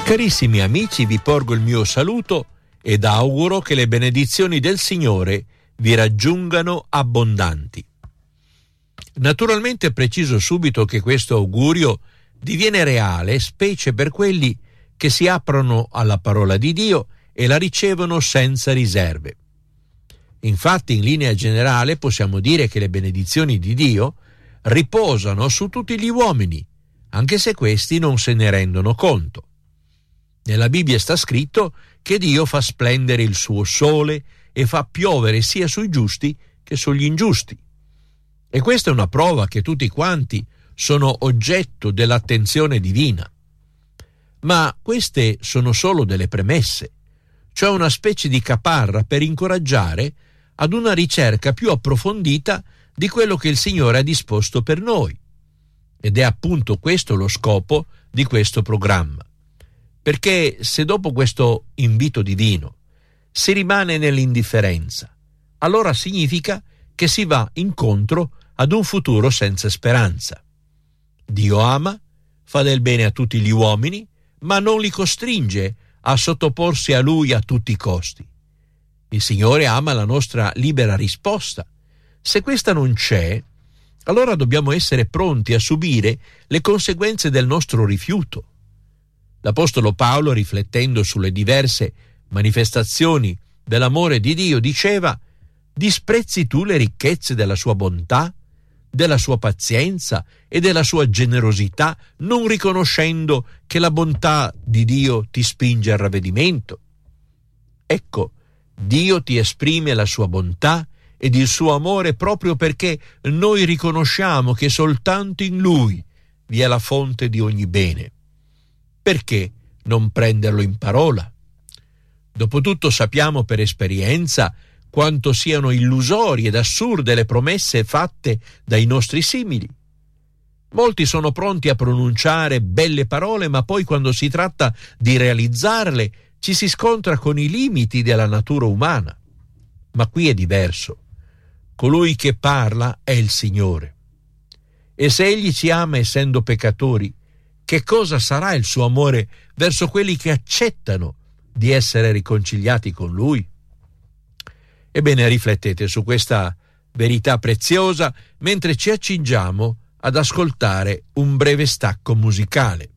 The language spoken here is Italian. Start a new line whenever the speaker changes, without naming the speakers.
Carissimi amici, vi porgo il mio saluto ed auguro che le benedizioni del Signore vi raggiungano abbondanti. Naturalmente preciso subito che questo augurio diviene reale, specie per quelli che si aprono alla parola di Dio e la ricevono senza riserve. Infatti, in linea generale, possiamo dire che le benedizioni di Dio riposano su tutti gli uomini, anche se questi non se ne rendono conto. Nella Bibbia sta scritto che Dio fa splendere il suo sole e fa piovere sia sui giusti che sugli ingiusti. E questa è una prova che tutti quanti sono oggetto dell'attenzione divina. Ma queste sono solo delle premesse, cioè una specie di caparra per incoraggiare ad una ricerca più approfondita di quello che il Signore ha disposto per noi. Ed è appunto questo lo scopo di questo programma. Perché se dopo questo invito divino si rimane nell'indifferenza, allora significa che si va incontro ad un futuro senza speranza. Dio ama, fa del bene a tutti gli uomini, ma non li costringe a sottoporsi a Lui a tutti i costi. Il Signore ama la nostra libera risposta. Se questa non c'è, allora dobbiamo essere pronti a subire le conseguenze del nostro rifiuto. L'Apostolo Paolo, riflettendo sulle diverse manifestazioni dell'amore di Dio, diceva: disprezzi tu le ricchezze della sua bontà, della sua pazienza e della sua generosità, non riconoscendo che la bontà di Dio ti spinge al ravvedimento? Ecco, Dio ti esprime la sua bontà ed il suo amore proprio perché noi riconosciamo che soltanto in Lui vi è la fonte di ogni bene. Perché non prenderlo in parola? Dopotutto sappiamo per esperienza quanto siano illusorie ed assurde le promesse fatte dai nostri simili. Molti sono pronti a pronunciare belle parole, ma poi quando si tratta di realizzarle ci si scontra con i limiti della natura umana. Ma qui è diverso. Colui che parla è il Signore. E se Egli ci ama essendo peccatori, che cosa sarà il suo amore verso quelli che accettano di essere riconciliati con Lui? Ebbene, riflettete su questa verità preziosa mentre ci accingiamo ad ascoltare un breve stacco musicale.